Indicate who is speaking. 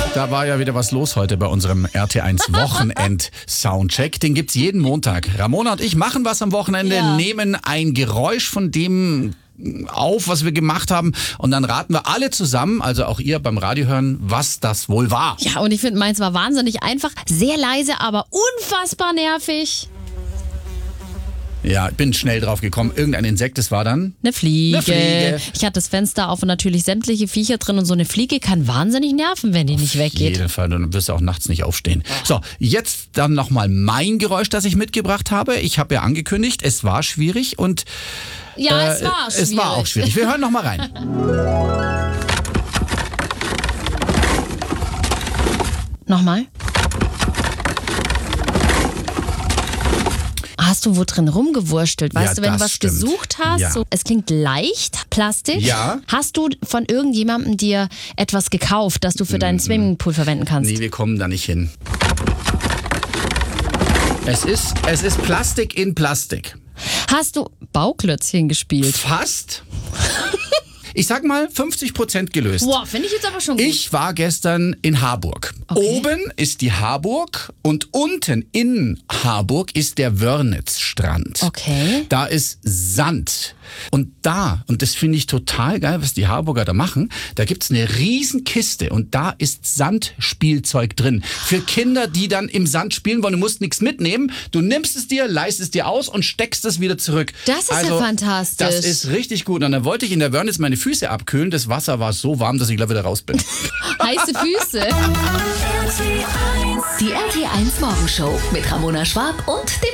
Speaker 1: Da war ja wieder was los heute bei unserem RT1 Wochenend-Soundcheck. Den gibt's jeden Montag. Ramona und ich machen was am Wochenende, nehmen ein Geräusch von dem auf, was wir gemacht haben, und dann raten wir alle zusammen, also auch ihr beim Radio hören, was das wohl war.
Speaker 2: Ja, und ich finde, meins war wahnsinnig einfach, sehr leise, aber unfassbar nervig.
Speaker 1: Ja, bin schnell drauf gekommen. Irgendein Insekt, das war dann?
Speaker 2: Eine Fliege.
Speaker 1: Ich
Speaker 2: hatte das Fenster auf und natürlich sämtliche Viecher drin, und so eine Fliege kann wahnsinnig nerven, wenn die nicht weggeht.
Speaker 1: Auf jeden Fall, dann wirst du auch nachts nicht aufstehen. So, jetzt dann nochmal mein Geräusch, das ich mitgebracht habe. Ich habe ja angekündigt, es war schwierig und
Speaker 2: ja, es war schwierig.
Speaker 1: Es war auch schwierig. Wir hören nochmal rein.
Speaker 2: Nochmal. Hast du wo drin rumgewurstelt? Weißt du, wenn du was gesucht hast?
Speaker 1: Ja.
Speaker 2: So, es klingt leicht, Plastik.
Speaker 1: Ja.
Speaker 2: Hast du von irgendjemandem dir etwas gekauft, das du für deinen Swimmingpool verwenden kannst?
Speaker 1: Nee, wir kommen da nicht hin. Es ist Plastik in Plastik.
Speaker 2: Hast du Bauklötzchen gespielt?
Speaker 1: Fast. Ich sag mal 50% gelöst.
Speaker 2: Boah, finde ich jetzt aber schon gut.
Speaker 1: Ich war gestern in Harburg.
Speaker 2: Okay.
Speaker 1: Oben ist die Harburg und unten in Harburg ist der Wörnitzstrand.
Speaker 2: Okay.
Speaker 1: Da ist Sand. Und das finde ich total geil, was die Harburger da machen, da gibt's eine riesen Kiste und da ist Sandspielzeug drin. Für Kinder, die dann im Sand spielen wollen, du musst nichts mitnehmen. Du nimmst es dir, leihst es dir aus und steckst es wieder zurück.
Speaker 2: Das ist ja fantastisch.
Speaker 1: Das ist richtig gut. Und dann wollte ich in der Wörnitz meine Füße abkühlen. Das Wasser war so warm, dass ich gleich wieder raus bin.
Speaker 2: Heiße Füße.
Speaker 3: Die RT1 Morgenshow mit Ramona Schwab und dem